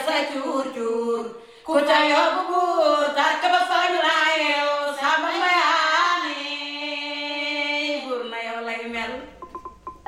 sa cuur cuur ku ca yóbbu buur tàkk ba fañ laa yeew samba mbayaane buur na yow lay mel